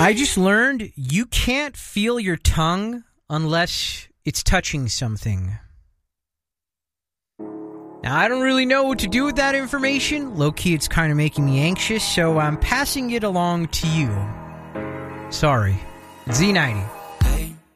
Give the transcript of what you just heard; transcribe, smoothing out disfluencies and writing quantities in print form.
I just learned you can't feel your tongue unless it's touching something. Now, I don't really know what to do with that information. Low-key, it's kind of making me anxious, so I'm passing it along to you. Sorry. Z90.